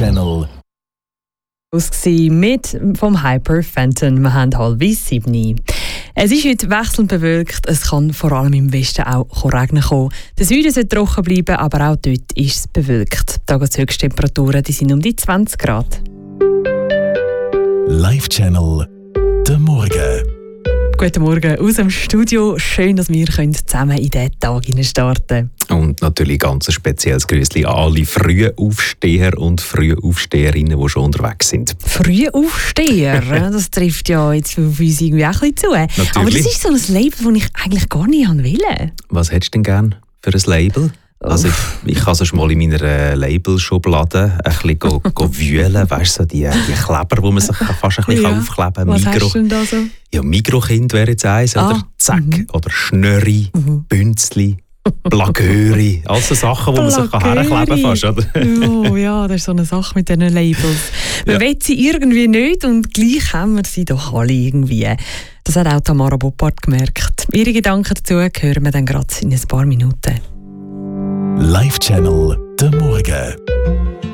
Channel. Mit vom Hyper Fenton. Wir haben 6:30. Es ist heute wechselnd bewölkt. Es kann vor allem im Westen auch regnen kommen. Der Süden sollte trocken bleiben, aber auch dort ist es bewölkt. Die Tageshöchsttemperaturen sind um die 20 Grad. Live Channel. Der Morgen. Guten Morgen aus dem Studio. Schön, dass wir zusammen in diesen Tag starten können. Und natürlich ganz ein spezielles Grüßli an alle Frühaufsteher und Frühaufsteherinnen, die schon unterwegs sind. Frühaufsteher, das trifft ja jetzt für uns irgendwie auch ein bisschen zu. Natürlich. Aber das ist so ein Label, das ich eigentlich gar nicht wollte. Was hättest du denn gerne für ein Label? Also ich kann so schon mal in meiner Labelschublade ein bisschen go wühlen, weißt du, so die Kleber, die man sich fast ein bisschen aufkleben kann. Was hast du denn da so? Ja, Mikrokind wäre jetzt eins, oder Zack, oder Schnörri, Bünzli, Plagöri, all so Sachen, die man sich herkleben kann fast, oder? Oh ja, das ist so eine Sache mit diesen Labels. Man will sie irgendwie nicht und gleich haben wir sie doch alle irgendwie. Das hat auch Tamara Boppard gemerkt. Ihre Gedanken dazu hören wir dann gerade in ein paar Minuten. Live Channel. Der Morgen.